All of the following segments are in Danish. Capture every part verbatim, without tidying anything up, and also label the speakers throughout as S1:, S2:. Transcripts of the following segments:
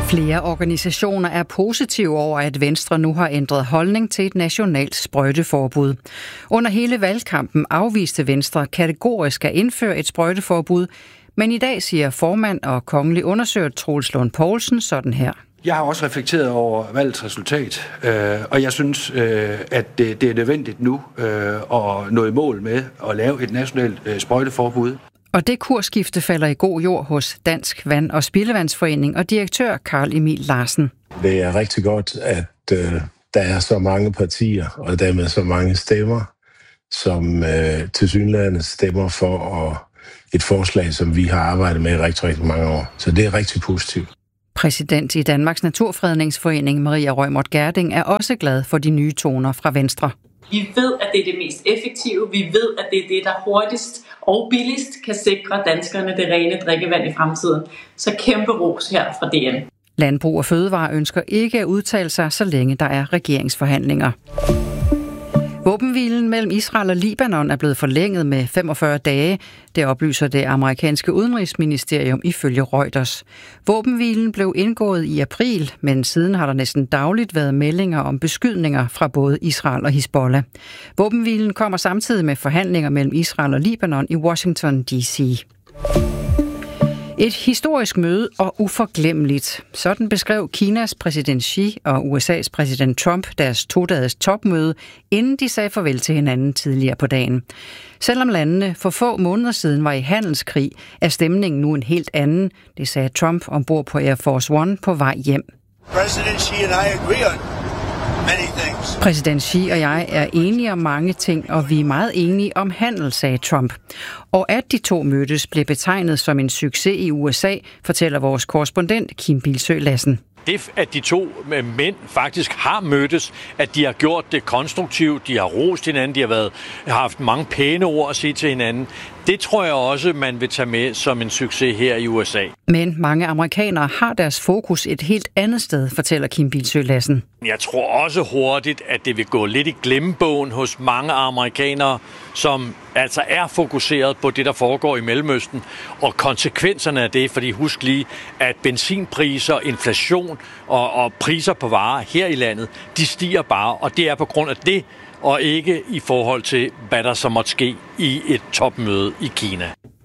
S1: Flere organisationer er positive over, at Venstre nu har ændret holdning til et nationalt sprøjteforbud. Under hele valgkampen afviste Venstre kategorisk at indføre et sprøjteforbud, men i dag siger formand og kongelig undersøger Troels Lund Poulsen sådan her.
S2: Jeg har også reflekteret over valgets resultat, øh, og jeg synes, øh, at det, det er nødvendigt nu øh, at nå i mål med at lave et nationalt øh, sprøjteforbud.
S1: Og det kursskifte falder i god jord hos Dansk Vand- og Spildevandsforening og direktør Carl Emil Larsen.
S3: Det er rigtig godt, at øh, der er så mange partier, og dermed så mange stemmer, som øh, tilsyneladende stemmer for at, et forslag, som vi har arbejdet med i rigtig, rigtig mange år. Så det er rigtig positivt.
S1: Præsident i Danmarks Naturfredningsforening, Maria Reumert Gjerding, er også glad for de nye toner fra Venstre.
S4: Vi ved, at det er det mest effektive. Vi ved, at det er det, der hurtigst og billigst kan sikre danskerne det rene drikkevand i fremtiden. Så kæmpe ros her fra D N.
S1: Landbrug og Fødevare ønsker ikke at udtale sig, så længe der er regeringsforhandlinger. Våbenhvilen mellem Israel og Libanon er blevet forlænget med femogfyrre dage. Det oplyser det amerikanske udenrigsministerium ifølge Reuters. Våbenhvilen blev indgået i april, men siden har der næsten dagligt været meldinger om beskydninger fra både Israel og Hizbollah. Våbenhvilen kommer samtidig med forhandlinger mellem Israel og Libanon i Washington D C. Et historisk møde og uforglemmeligt. Sådan beskrev Kinas præsident Xi og U S A's præsident Trump deres to-dages topmøde, inden de sagde farvel til hinanden tidligere på dagen. Selvom landene for få måneder siden var i handelskrig, er stemningen nu en helt anden. Det sagde Trump ombord på Air Force One på vej hjem.
S5: President Xi and I agree on many things.
S1: Præsident Xi og jeg er enige om mange ting, og vi er meget enige om handel, sagde Trump. Og at de to mødtes blev betegnet som en succes i U S A, fortæller vores korrespondent Kim Bilsøe Lassen.
S6: Det, at de to mænd faktisk har mødtes, at de har gjort det konstruktivt, de har rost hinanden, de har, været, har haft mange pæne ord at sige til hinanden, det tror jeg også, man vil tage med som en succes her i U S A.
S1: Men mange amerikanere har deres fokus et helt andet sted, fortæller Kim Bilsøe Lassen.
S6: Jeg tror også hurtigt, at det vil gå lidt i glemmebogen hos mange amerikanere, som altså er fokuseret på det, der foregår i Mellemøsten, og konsekvenserne af det, fordi husk lige, at benzinpriser, inflation og, og priser på varer her i landet, de stiger bare, og det er på grund af det, og ikke i forhold til, hvad der så måtte ske i et topmøde i Kina.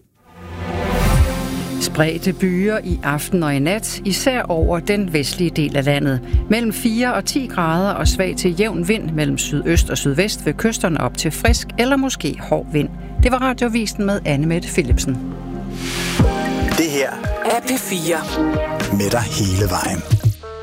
S1: Spredte byer i aften og i nat, især over den vestlige del af landet. Mellem fire og ti grader og svag til jævn vind mellem sydøst og sydvest ved kysterne op til frisk eller måske hård vind. Det var Radiovisen med Anne-Mette Philipsen.
S7: Det her er P fire. Med dig hele vejen.